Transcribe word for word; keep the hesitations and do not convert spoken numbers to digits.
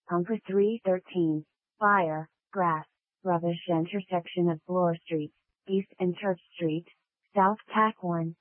Number three thirteen. Fire, grass, rubbish intersection of Bloor Street, East and Church Street, South Tack one.